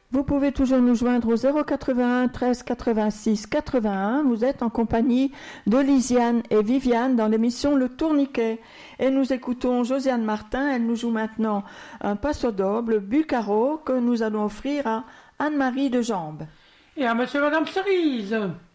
Vous pouvez toujours nous joindre au 081 13 86 81. Vous êtes en compagnie de Lisiane et Viviane dans l'émission Le Tourniquet. Et nous écoutons Josiane Martin. Elle nous joue maintenant un passo doble, Bucaro, que nous allons offrir à Anne-Marie de Jambes. Et à monsieur et madame Cerise.